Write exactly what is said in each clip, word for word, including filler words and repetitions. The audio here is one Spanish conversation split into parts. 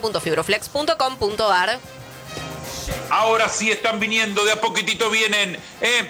punto fibroflex punto com punto ar. Ahora sí están viniendo, de a poquitito vienen eh,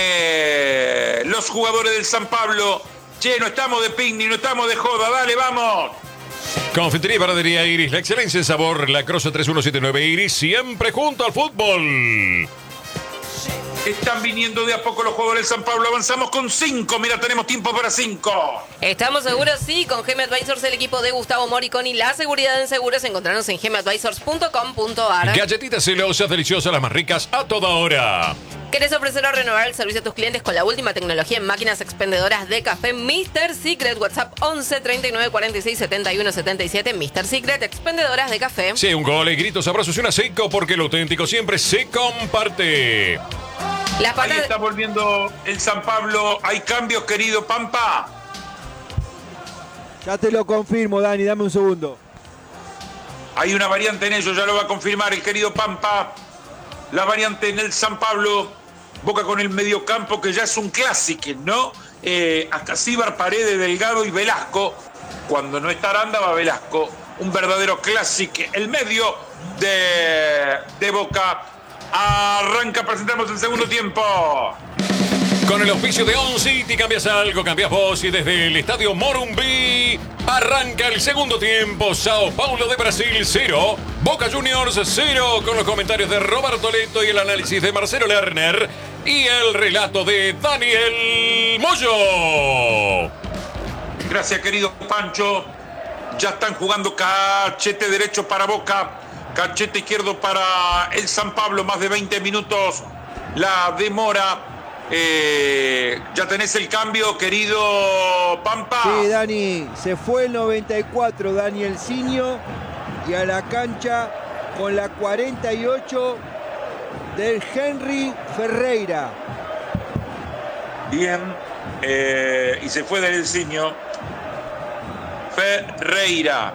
eh, los jugadores del San Pablo. Che, no estamos de picnic, no estamos de joda, dale, vamos. Confitería y Panadería Iris, la excelencia en sabor, la Croce tres uno siete nueve Iris, siempre junto al fútbol. Están viniendo de a poco los jugadores del San Pablo. Avanzamos con cinco. Mira, tenemos tiempo para cinco. ¿Estamos seguros? Sí, con G M Advisors, el equipo de Gustavo Moriconi. La seguridad en seguros. Encontrarnos en gem advisors punto com punto ar. Galletitas celosas, deliciosas, las más ricas a toda hora. ¿Querés ofrecer o renovar el servicio a tus clientes con la última tecnología en máquinas expendedoras de café? mister Secret, WhatsApp once treinta y nueve cuarenta y seis setenta y uno setenta y siete. mister Secret, expendedoras de café. Sí, un gol, gritos, abrazos y una seco, porque lo auténtico siempre se comparte. Las patas... Ahí está volviendo el San Pablo. ¿Hay cambios, querido Pampa? Ya te lo confirmo, Dani, dame un segundo. Hay una variante en ello, ya lo va a confirmar el querido Pampa. La variante en el San Pablo. Boca con el mediocampo, que ya es un clásico, ¿no? Eh, Ascasíbar, Paredes, Delgado y Velasco. Cuando no está Aranda, va Velasco. Un verdadero clásico. El medio de, de Boca. Arranca, presentamos el segundo tiempo. Con el auspicio de On City, cambias algo, cambias vos. Y desde el estadio Morumbi arranca el segundo tiempo. Sao Paulo de Brasil cero, Boca Juniors cero. Con los comentarios de Roberto Leto y el análisis de Marcelo Lerner y el relato de Daniel Moyo. Gracias, querido Pancho. Ya están jugando cachete derecho para Boca, cachete izquierdo para el San Pablo. Más de veinte minutos la demora. Eh, ya tenés el cambio, querido Pampa. Sí, Dani, se fue el noventa y cuatro Daniel Ciño y a la cancha con la cuarenta y ocho del Henry Ferreira. Bien, eh, y se fue del Ciño Ferreira.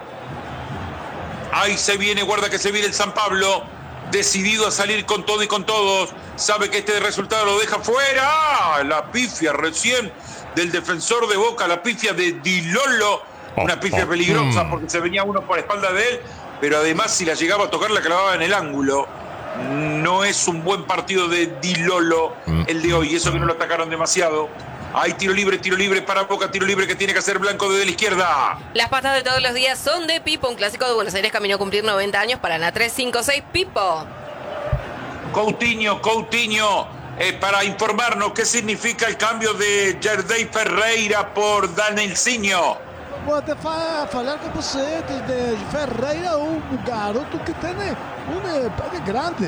Ahí se viene, guarda que se viene el San Pablo, decidido a salir con todo y con todos. Sabe que este resultado lo deja fuera. La pifia recién del defensor de Boca, la pifia de Di Lollo. Una pifia peligrosa porque se venía uno por espalda de él, pero además si la llegaba a tocar la clavaba en el ángulo. No es un buen partido de Di Lollo el de hoy, eso que no lo atacaron demasiado. Hay tiro libre, tiro libre para Boca, tiro libre que tiene que hacer Blanco desde la izquierda. Las patas de todos los días son de Pipo, un clásico de Buenos Aires, caminó a cumplir noventa años. Para la tres cinco seis, Pipo. Coutinho, Coutinho, eh, para informarnos qué significa el cambio de Jardel Ferreira por Daniel Ciño. Vou até falar com você de Ferreira, um garoto que tem um pé grande.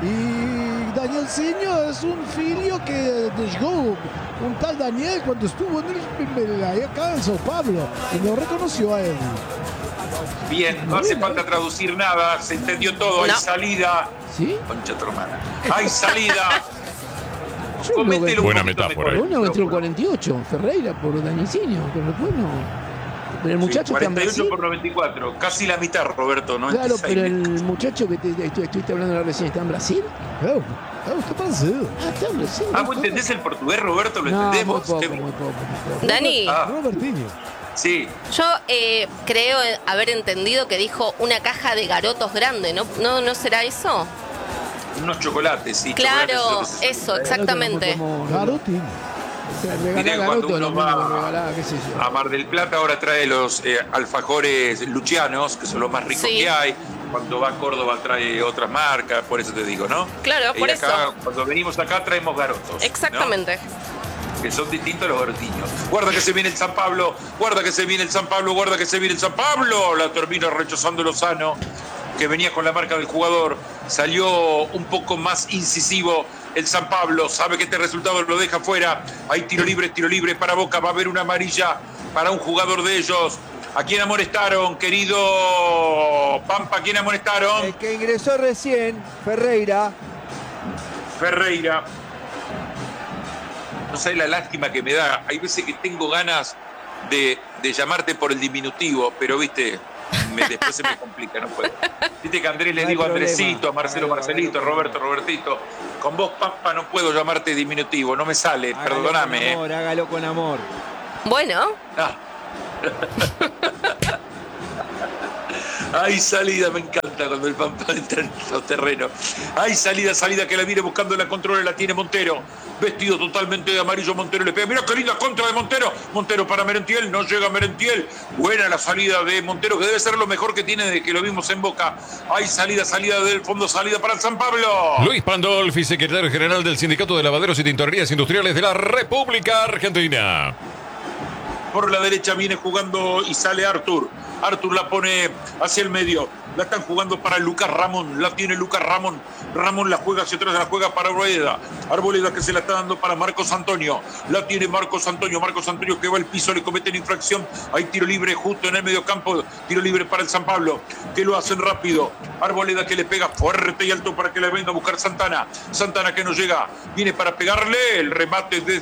E Daniel Ciño é um filho que jogou um tal Daniel quando estuvo aí acá em São Paulo e não reconheceu a ele. Bien, no hace falta traducir nada, se entendió todo. No. Hay salida. ¿Sí? Concha tu hermana. Hay salida. Yo Comételo un Buena poquito metáfora. mejor. Uno entró cuarenta y ocho, Ferreira por Daniel Ciño, pero después no. Pero el muchacho Sí, está en cuarenta y ocho Brasil. por noventa y cuatro, casi la mitad, Roberto, ¿no? Claro, pero el muchacho que te, te- estuviste hablando ahora recién, ¿está en Brasil? Eu, eu estou Brasil. Ah, está en Brasil. Ah, ¿vos entendés el portugués, Roberto? ¿Lo No, muy entendemos? poco, Qué- muy poco, muy poco. Dani, Ah, Robertinho. sí. yo eh, creo haber entendido que dijo una caja de garotos grande, ¿no? ¿No, no será eso? Unos chocolates, sí. Claro, chocolates, eso, exactamente. Como- Garotinho. O sea, Mirá, regalá cuando garoto, uno lo mismo va que regalá, qué sé yo. a Mar del Plata ahora trae los eh, alfajores luchianos, que son los más ricos Sí. que hay. Cuando va a Córdoba trae otras marcas, por eso te digo, ¿no? Claro, Y por acá, eso. cuando venimos acá traemos garotos. ¿no? Exactamente. Que son distintos a los garotiños. Guarda que se viene el San Pablo, guarda que se viene el San Pablo, guarda que se viene el San Pablo. La termina rechazando Lozano, que venía con la marca del jugador. Salió un poco más incisivo el San Pablo. Sabe que este resultado lo deja fuera. Hay tiro libre, tiro libre para Boca. Va a haber una amarilla para un jugador de ellos. ¿A quién amonestaron, querido Pampa? ¿A quién amonestaron? El que ingresó recién, Ferreira. Ferreira. No sé la lástima que me da. Hay veces que tengo ganas de, de llamarte por el diminutivo, pero viste, me, después se me complica, no puedo. Viste que a Andrés le No hay digo problema. Andresito, a Marcelo Hágalo, Marcelito, a hágalo. Roberto Robertito. Con vos, Pampa, no puedo llamarte diminutivo, no me sale, Hágalo perdóname. con eh. amor, hágalo con amor. Bueno, Ah. Hay salida, me encanta cuando el Pampa entra en los terrenos. Hay salida, salida que la viene buscando la controla, la tiene Montero. Vestido totalmente de amarillo, Montero le pega. Mirá qué linda contra de Montero. Montero para Merentiel, no llega Merentiel. Buena la salida de Montero, que debe ser lo mejor que tiene desde que lo vimos en Boca. Hay salida, salida del fondo, salida para el San Pablo. Luis Pandolfi, secretario general del Sindicato de Lavaderos y Tintorerías Industriales de la República Argentina. Por la derecha viene jugando y sale Artur. Artur la pone hacia el medio. La están jugando para Lucas Ramón. La tiene Lucas Ramón. Ramón la juega hacia atrás, la juega para Arboleda. Arboleda que se la está dando para Marcos Antonio. La tiene Marcos Antonio. Marcos Antonio que va al piso, le cometen infracción. Hay tiro libre justo en el medio campo. Tiro libre para el San Pablo. Que lo hacen rápido. Arboleda que le pega fuerte y alto para que le venga a buscar Santana. Santana que no llega. Viene para pegarle. El remate de